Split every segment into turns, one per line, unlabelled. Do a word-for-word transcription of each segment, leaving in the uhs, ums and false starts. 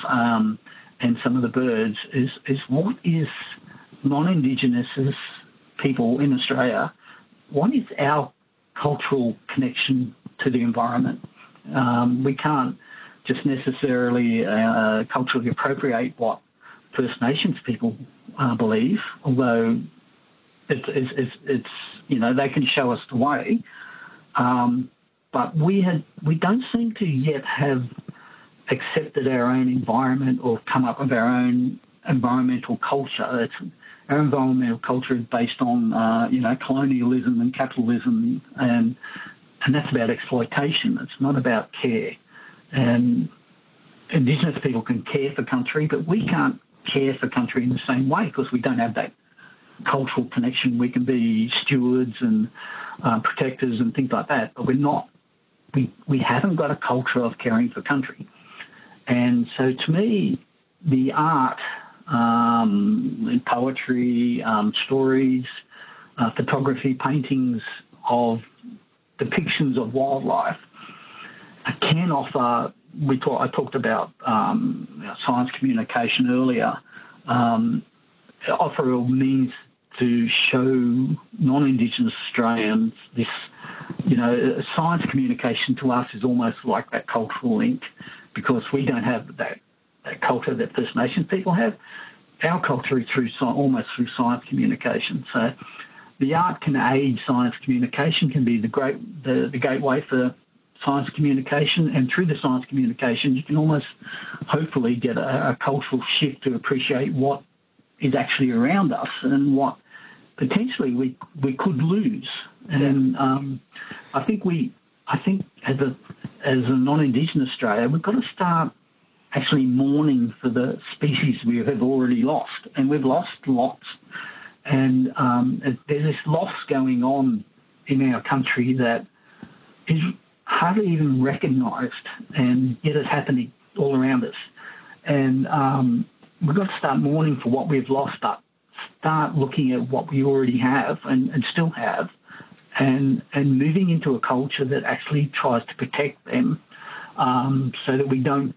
um, and some of the birds is, is what is non-Indigenous people in Australia, what is our cultural connection to the environment? Um, we can't just necessarily uh, culturally appropriate what First Nations people uh, believe, although it's, it's, it's, it's, you know, they can show us the way. Um, but we had, we don't seem to yet have accepted our own environment or come up with our own environmental culture. It's, our environmental culture is based on, uh, you know, colonialism and capitalism, and and that's about exploitation. It's not about care. And Indigenous people can care for country, but we can't care for country in the same way because we don't have that cultural connection. We can be stewards and uh, protectors and things like that, but we're not. We we haven't got a culture of caring for country. And so, to me, the art. Um, in poetry, um, stories, uh, photography, paintings of depictions of wildlife can offer. We talk, I talked about um, science communication earlier. Um, offer a means to show non-Indigenous Australians this. You know, science communication to us is almost like that cultural link because we don't have that. That culture that First Nations people have, our culture is through almost through science communication. So the art can aid science communication, can be the great the, the gateway for science communication, and through the science communication you can almost hopefully get a, a cultural shift to appreciate what is actually around us and what potentially we we could lose. And um, I think we I think as a as a non-Indigenous Australia, we've got to start actually mourning for the species we have already lost, and we've lost lots. And um, there's this loss going on in our country that is hardly even recognised, and yet it's happening all around us. And um, we've got to start mourning for what we've lost, but start looking at what we already have and, and still have, and and moving into a culture that actually tries to protect them, um, so that we don't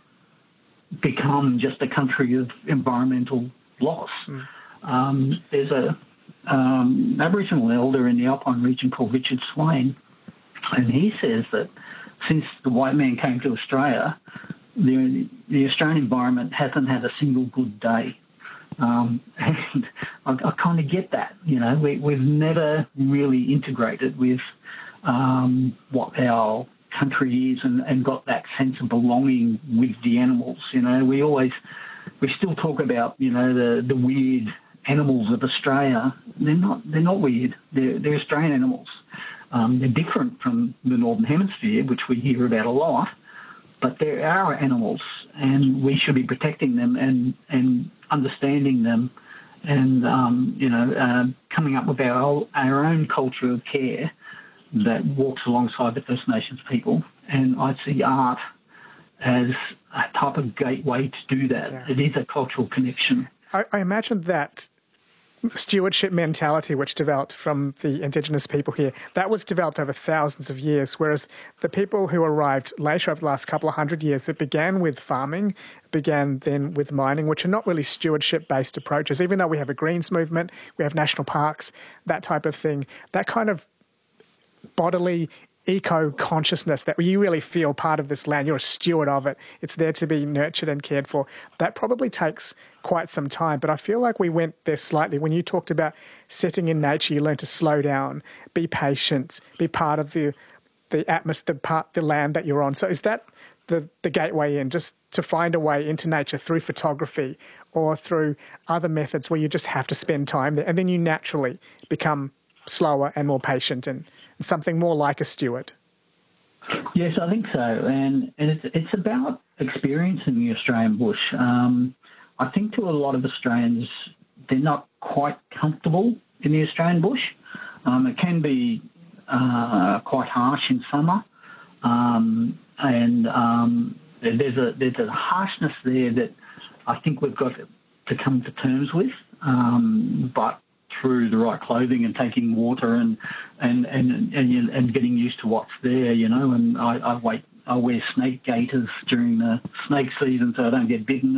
become just a country of environmental loss. Mm. Um, there's a um, Aboriginal elder in the Alpine region called Richard Swain, and he says that since the white man came to Australia, the, the Australian environment hasn't had a single good day. Um, and I, I kind of get that. You know, we, we've never really integrated with um, what our country is and, and got that sense of belonging with the animals. You know, we always, we still talk about, you know, the, the weird animals of Australia. They're not, they're not weird. They're, they're Australian animals. Um, they're different from the Northern Hemisphere, which we hear about a lot, but they're our animals, and we should be protecting them and, and understanding them and, um, you know, uh, coming up with our, our own culture of care that walks alongside the First Nations people. And I see art as a type of gateway to do that. Yeah. It is a cultural connection.
I, I imagine that stewardship mentality which developed from the Indigenous people here, that was developed over thousands of years, whereas the people who arrived later over the last couple of hundred years, it began with farming, it began then with mining, which are not really stewardship-based approaches. Even though we have a Greens movement, we have national parks, that type of thing, that kind of bodily eco-consciousness that you really feel part of this land, you're a steward of it, it's there to be nurtured and cared for, that probably takes quite some time. But I feel like we went there slightly. When you talked about sitting in nature, you learn to slow down, be patient, be part of the the atmosphere, the, part, the land that you're on. So is that the, the gateway in, just to find a way into nature through photography or through other methods where you just have to spend time there, and then you naturally become slower and more patient and something more like a steward?
Yes, I think so. And, and it's, it's about experiencing the Australian bush. Um, I think to a lot of Australians, they're not quite comfortable in the Australian bush. Um, it can be uh, quite harsh in summer. Um, and um, there's a there's a harshness there that I think we've got to come to terms with. Um, but through the right clothing and taking water and and and and, and getting used to what's there, you know. And I, I wait, I wear snake gaiters during the snake season so I don't get bitten.